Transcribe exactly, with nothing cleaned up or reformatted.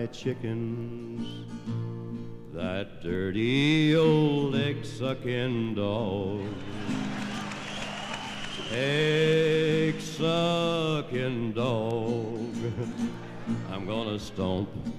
chickens, that dirty old egg-sucking dog, egg-sucking dog. I'm gonna stomp